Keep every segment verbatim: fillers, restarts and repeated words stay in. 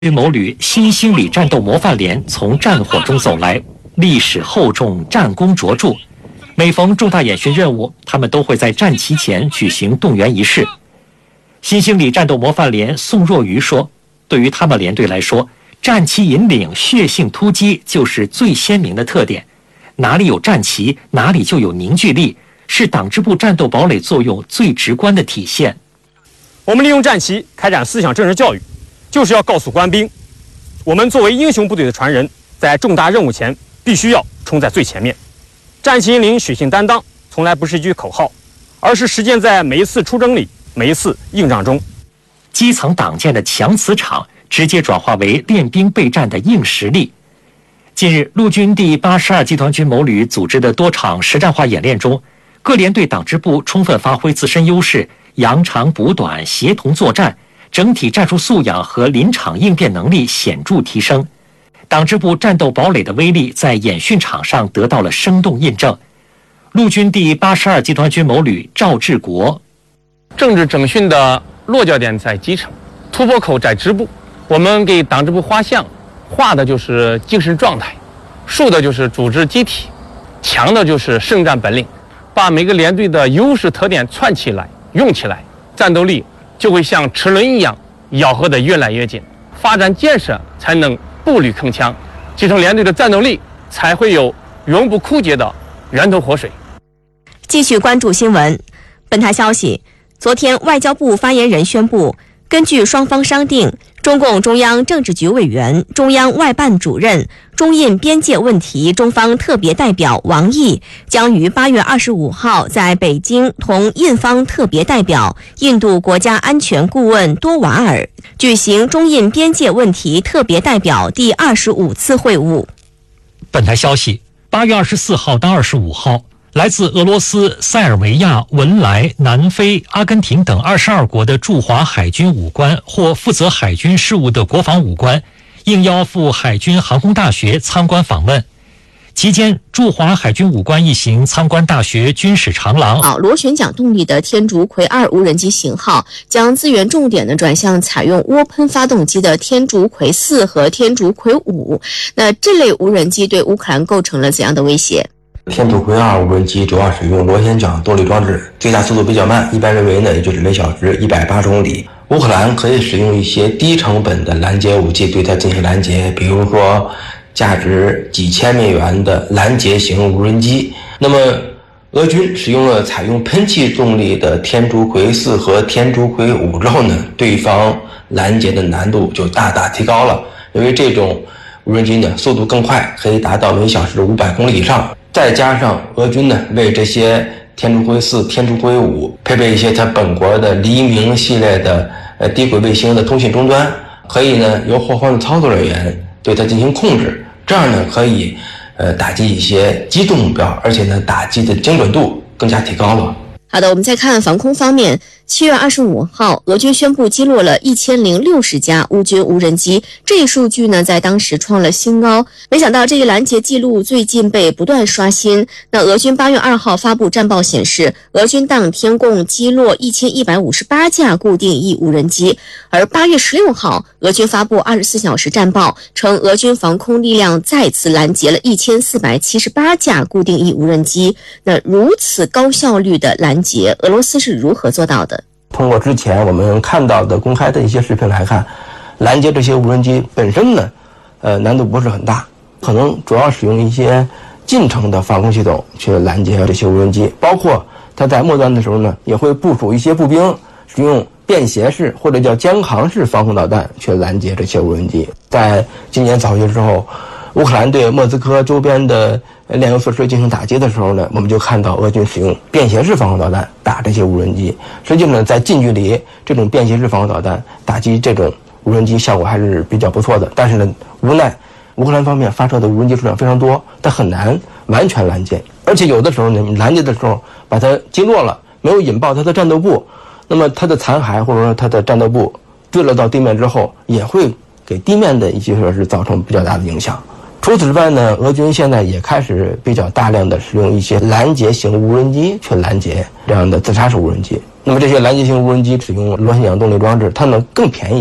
军某旅新兴里战斗模范连从战火中走来，历史厚重，战功卓著。每逢重大演训任务，他们都会在战旗前举行动员仪式。新兴里战斗模范连宋若愚说：“对于他们连队来说，战旗引领、血性突击就是最鲜明的特点。哪里有战旗，哪里就有凝聚力，是党支部战斗堡垒作用最直观的体现。” 我们利用战旗开展思想政治教育，就是要告诉官兵，我们作为英雄部队的传人，在重大任务前必须要冲在最前面。战旗引领、血性担当，从来不是一句口号，而是实践在每一次出征里、每一次硬仗中。 基层党建的强磁场直接转化为练兵备战的硬实力。近日，陆军第八十二集团军某旅组织的多场实战化演练中，各连队党支部充分发挥自身优势，扬长补短，协同作战，整体战术素养和临场应变能力显著提升。党支部战斗堡垒的威力在演训场上得到了生动印证。陆军第八十二集团军某旅赵志国： 政治整训的落脚点在基层，突破口在支部。我们给党支部画像，画的就是精神状态，竖的就是组织机体，强的就是胜战本领。把每个连队的优势特点串起来、用起来，战斗力就会像齿轮一样咬合得越来越紧，发展建设才能步履铿锵，基层连队的战斗力才会有永不枯竭的源头活水。 继续关注新闻。本台消息，昨天外交部发言人宣布，根据双方商定，中共中央政治局委员、中央外办主任、中印边界问题中方特别代表王毅将于八月二十五号在北京同印方特别代表、印度国家安全顾问多瓦尔举行中印边界问题特别代表第二十五次会晤。 本台消息，八月二十四号到二十五号，来自俄罗斯、塞尔维亚、文莱、南非、阿根廷等二十二国的驻华海军武官或负责海军事务的国防武官应邀赴海军航空大学参观访问。期间，驻华海军武官一行参观大学军史长廊。 螺旋桨动力的天竺葵二无人机型号将资源重点呢转向采用涡喷发动机的天竺葵四和天竺葵五。那这类无人机对乌克兰构成了怎样的威胁？ 天竺葵二无人机主要使用螺旋桨动力装置，最大速度比较慢，一般认为呢也就是每小时一百八十公里。乌克兰可以使用一些低成本的拦截武器对它进行拦截，比如说价值几千美元的拦截型无人机。那么俄军使用了采用喷气动力的天竺葵四和天竺葵五之后呢，对方拦截的难度就大大提高了，因为这种无人机呢速度更快，可以达到每小时五百公里以上。再加上俄军呢为这些天竺葵四、天竺葵五配备一些它本国的黎明系列的呃低轨卫星的通信终端，可以呢由后方的操作人员对它进行控制，这样呢可以呃打击一些机动目标，而且呢打击的精准度更加提高了。 好的，我们再看防空方面。七月二十五号，俄军宣布击落了一千零六十架乌军无人机，这一数据呢，在当时创了新高。没想到这一拦截记录最近被不断刷新。那俄军八月二号发布战报显示，俄军当天共击落一千一百五十八架固定翼无人机，而八月十六号，俄军发布二十四小时战报，称俄军防空力量再次拦截了一千四百七十八架固定翼无人机。那如此高效率的拦截，俄罗斯是如何做到的？ 通过之前我们看到的公开的一些视频来看，拦截这些无人机本身呢，呃，难度不是很大，可能主要使用一些近程的防空系统去拦截这些无人机，包括它在末端的时候呢，也会部署一些步兵，使用便携式或者叫肩扛式防空导弹去拦截这些无人机。在今年早些时候，乌克兰对莫斯科周边的炼油设施进行打击的时候呢，我们就看到俄军使用便携式防空导弹打这些无人机。实际上在近距离这种便携式防空导弹打击这种无人机效果还是比较不错的，但是呢，无奈乌克兰方面发射的无人机数量非常多，它很难完全拦截，而且有的时候呢，你拦截的时候把它击落了，没有引爆它的战斗部，那么它的残骸或者说它的战斗部坠落到地面之后，也会给地面的一些设施造成比较大的影响。除此之外呢，俄军现在也开始比较大量的使用一些拦截型无人机去拦截这样的自杀式无人机。那么这些拦截型无人机使用螺旋桨动力装置，它呢更便宜一些。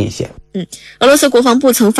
俄罗斯国防部曾